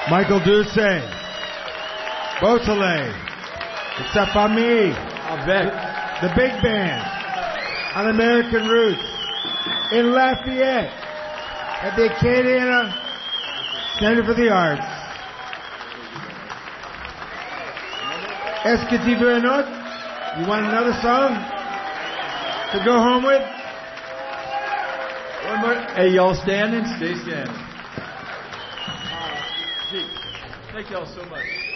Michael Doucet, Beausoleil, et sa famille, avec the big band, on American Roots, in Lafayette, at the Acadiana Center for the Arts. Est-ce que tu veux un autre? You want another song to go home with? One more. Hey, y'all standing? Stay standing. Thank y'all so much.